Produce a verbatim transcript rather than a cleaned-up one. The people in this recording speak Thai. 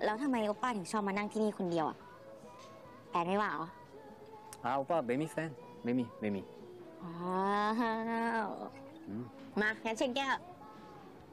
แล้วทำไมโอป้าถึงชอบมานั่งที่นี่คนเดียวอ่ะแอนไม่ว่าเหรออ้าวป้าไม่มีแฟนไม่มีไม่มีอ๋อมางั้นเชิญแก้ว